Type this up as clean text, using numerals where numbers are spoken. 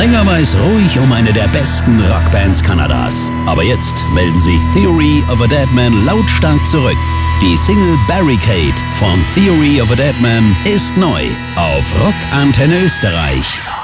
Sänger weiß ruhig um eine der besten Rockbands Kanadas. Aber jetzt melden sich Theory of a Deadman lautstark zurück. Die Single Barricade von Theory of a Deadman ist neu auf Rock Antenne Österreich.